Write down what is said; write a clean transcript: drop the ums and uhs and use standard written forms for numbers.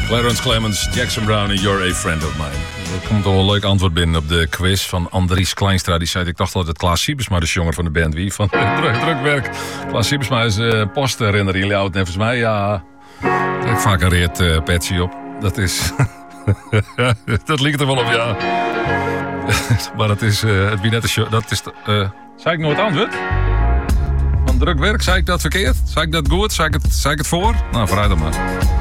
Clarence Clemens, Jackson Brown en You're a Friend of Mine. Er komt al een leuk antwoord binnen op de quiz van Andries Kleinstra. Die zei, ik dacht altijd Klaas Siebersma, de jonger van de band. Wie? Van drukwerk. Klaas Siebersma is postrenner. Jullie houden het even mij. Ja, ik heb vaak een reet petje op. Dat is... dat lijkt er wel op, ja. Maar dat is het Binette. Dat is... zei ik nooit antwoord? Van drukwerk, zei ik dat verkeerd? Zei ik dat goed? Zei ik het voor? Nou, vooruit dan maar.